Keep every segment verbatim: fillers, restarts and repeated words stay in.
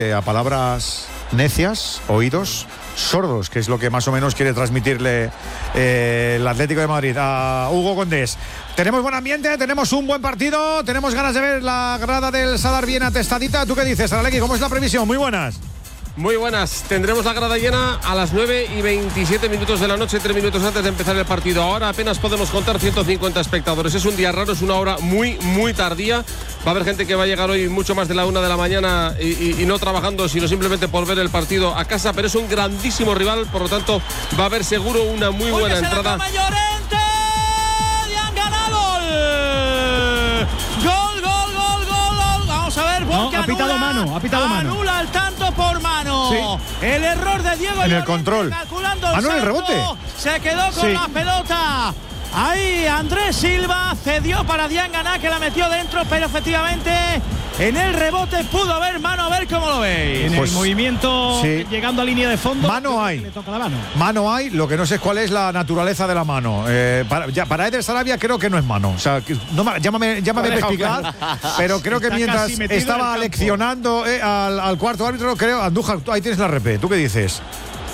Eh, a palabras necias, oídos sordos, que es lo que más o menos quiere transmitirle eh, el Atlético de Madrid a Hugo Condés. Tenemos buen ambiente, tenemos un buen partido, tenemos ganas de ver la grada del Sadar bien atestadita. ¿Tú qué dices, Aralegui? ¿Cómo es la previsión? Muy buenas. Muy buenas, tendremos la grada llena a las nueve y veintisiete minutos de la noche, tres minutos antes de empezar el partido. Ahora apenas podemos contar ciento cincuenta espectadores. Es un día raro, es una hora muy, muy tardía. Va a haber gente que va a llegar hoy mucho más de la una de la mañana y, y, y no trabajando, sino simplemente por ver el partido a casa. Pero es un grandísimo rival, por lo tanto va a haber seguro una muy buena entrada. No, ha pitado mano, ha pitado mano. Anula el tanto por mano. Sí. El error de Diego en el control. Calculando el Anula el rebote. Se quedó con sí. la pelota. Ahí Andrés Silva cedió para Diangana, que la metió dentro, pero efectivamente en el rebote pudo haber mano. A ver cómo lo veis. En pues, el movimiento, sí. Llegando a línea de fondo. Mano hay. Le toca la mano. Mano hay, lo que no sé es cuál es la naturaleza de la mano. Eh, para, ya, para Eder Sarabia creo que no es mano. O sea, que, no, llámame, llámame perspicaz, pero creo que Está mientras estaba leccionando eh, al, al cuarto árbitro, creo, Andújar, ahí tienes la repe. ¿Tú qué dices?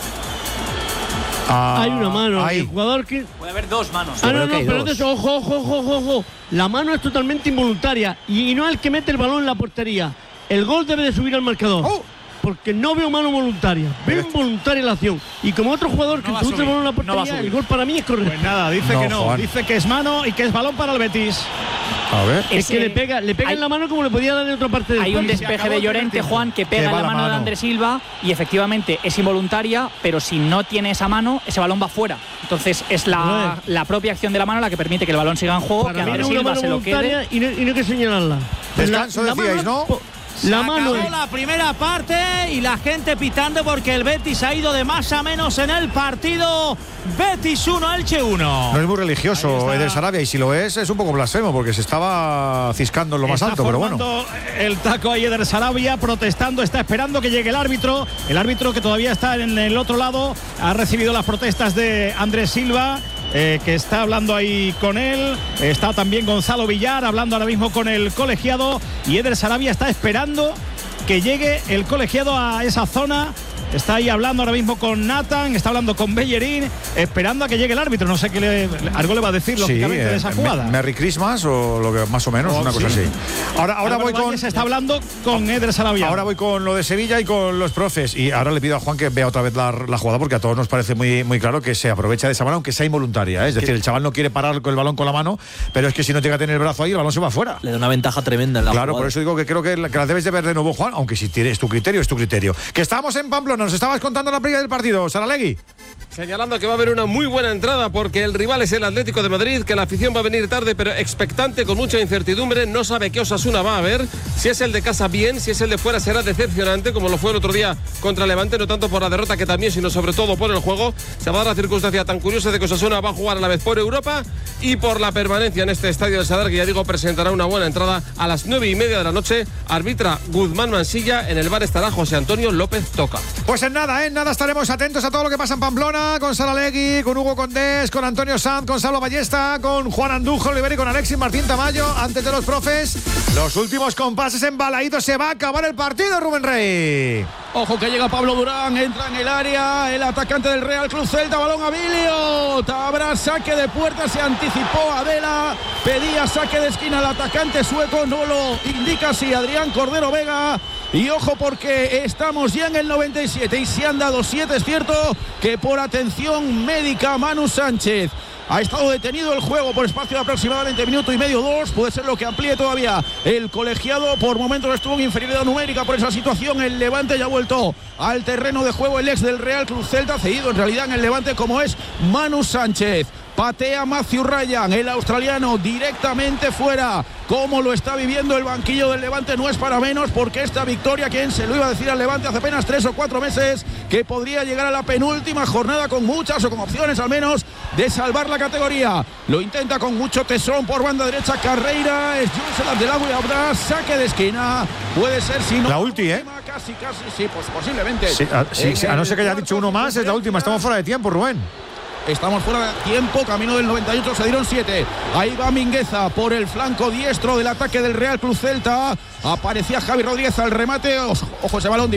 Ah, hay una mano. Hay. El jugador que... Puede haber dos manos. Ah, no, no, pero entonces, ojo, ojo, ojo, ojo, ojo. La mano es totalmente involuntaria y no el que mete el balón en la portería. El gol debe de subir al marcador. Oh. Porque no veo mano voluntaria, veo involuntaria la acción. Y como otro jugador que no introduce el balón en la portería, no el gol para mí es correcto. Pues nada, dice no, que no, Juan. dice que es mano y que es balón para el Betis. A ver. Es Ese, que le pega, le pega hay, en la mano como le podía dar de otra parte del Hay cuerpo. un despeje de Llorente, Juan, que pega en la, la mano, mano de Andrés Silva y efectivamente es involuntaria, pero si no tiene esa mano, ese balón va fuera. Entonces es la, la propia acción de la mano la que permite que el balón siga en juego, para que Andrés no Silva se lo quede. Y no, y no hay que señalarla. Descanso la, decíais, la mano, ¿no? La Se mano acabó la primera parte y la gente pitando porque el Betis ha ido de más a menos en el partido. Betis uno, Elche uno. No es muy religioso Eder Sarabia, y si lo es, es un poco blasfemo porque se estaba ciscando en lo más está alto, pero bueno. El taco ahí Eder Sarabia protestando, está esperando que llegue el árbitro. El árbitro que todavía está en el otro lado ha recibido las protestas de Andrés Silva. Eh, que está hablando ahí con él. Está también Gonzalo Villar hablando ahora mismo con el colegiado. Y Eder Sarabia está esperando que llegue el colegiado a esa zona. Está ahí hablando ahora mismo con Nathan, está hablando con Bellerín, esperando a que llegue el árbitro. No sé qué le, algo le va a decir, lógicamente, sí, eh, de esa jugada. Merry Christmas o lo que más o menos, oh, una cosa sí. así. Ahora, ahora Álvaro voy con. Valle se está hablando con Eder Sarabia. Ahora voy con lo de Sevilla y con los profes. Y ahora le pido a Juan que vea otra vez la, la jugada, porque a todos nos parece muy, muy claro que se aprovecha de esa mano, aunque sea involuntaria. ¿eh? Es decir, el chaval no quiere parar con el balón con la mano, pero es que si no llega a tener el brazo ahí, el balón se va afuera. Le da una ventaja tremenda en la Claro, jugada. por eso digo que creo que la, que la debes de ver de nuevo, Juan, aunque si tienes tu criterio, es tu criterio. Que estamos en Pamplona, nos estabas contando la previa del partido, Saralegui. Señalando que va a haber una muy buena entrada porque el rival es el Atlético de Madrid, que la afición va a venir tarde pero expectante, con mucha incertidumbre, no sabe qué Osasuna va a ver, si es el de casa bien, si es el de fuera será decepcionante como lo fue el otro día contra Levante, no tanto por la derrota que también, sino sobre todo por el juego. Se va a dar la circunstancia tan curiosa de que Osasuna va a jugar a la vez por Europa y por la permanencia en este estadio del Sadar, que ya digo presentará una buena entrada a las nueve y media de la noche. Arbitra Guzmán Mansilla, en el bar estará José Antonio López Toca. Pues en nada, en nada estaremos atentos a todo lo que pasa en Pamplona, con Saralegui, con Hugo Condés, con Antonio Sanz, con Salvo Ballesta, con Juan Andújar Olivera y con Alexis Martín Tamayo. Antes de los profes, los últimos compases embalaídos, se va a acabar el partido, Rubén Rey. Ojo que llega Pablo Durán, entra en el área, el atacante del Real Club Celta, balón a Bilio, habrá saque de puerta, se anticipó Adela, pedía saque de esquina al atacante sueco, no lo indica así Adrián Cordero Vega. Y ojo porque estamos ya en el noventa y siete y se han dado siete. Es cierto que por atención médica Manu Sánchez ha estado detenido el juego por espacio de aproximadamente minuto y medio, dos. Puede ser lo que amplíe todavía el colegiado. Por momentos estuvo en inferioridad numérica por esa situación. El Levante ya ha vuelto al terreno de juego. El ex del Real Club Celta, cedido en realidad en el Levante como es Manu Sánchez. Patea Matthew Ryan, el australiano, directamente fuera. Cómo lo está viviendo el banquillo del Levante no es para menos, porque esta victoria, ¿quién se lo iba a decir al Levante hace apenas tres o cuatro meses? Que podría llegar a la penúltima jornada con muchas o con opciones al menos de salvar la categoría. Lo intenta con mucho tesón por banda derecha Carreira, es Jules del agua y habrá saque de esquina. Puede ser, si no. La ulti, ¿eh? Casi, casi, sí, pues posiblemente. Sí, a, sí, sí, a no ser que haya dicho uno más, es la última. Estamos fuera de tiempo, Rubén. Estamos fuera de tiempo, camino del noventa y ocho, se dieron siete. Ahí va Mingueza por el flanco diestro del ataque del Real Club Celta. Aparecía Javi Rodríguez al remate. Ojo ese balón.